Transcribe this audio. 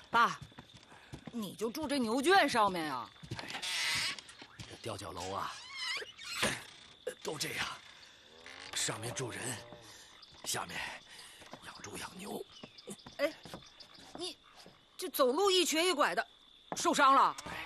爸，你就住这牛圈上面呀？ 哎，这吊脚楼啊，都这样，上面住人，下面养猪养牛。 哎，你这走路一瘸一拐的，受伤了？ 哎